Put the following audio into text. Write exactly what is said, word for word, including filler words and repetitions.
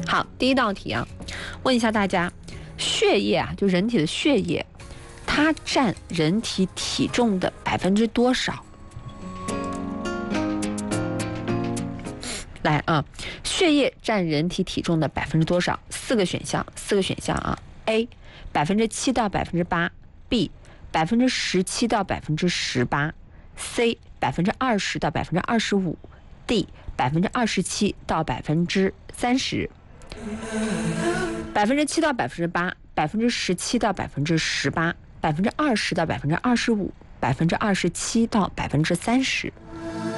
好，第一道题啊，问一下大家，血液啊，就人体的血液，它占人体体重的百分之多少？来啊，血液占人体体重的百分之多少？四个选项，四个选项啊。A 百分之七到百分之八 ，B 百分之十七到百分之十八 ，C 百分之二十到百分之二十五 ，D 百分之二十七到百分之三十。百分之七到百分之八，百分之十七到百分之十八，百分之二十到百分之二十五，百分之二十七到百分之三十。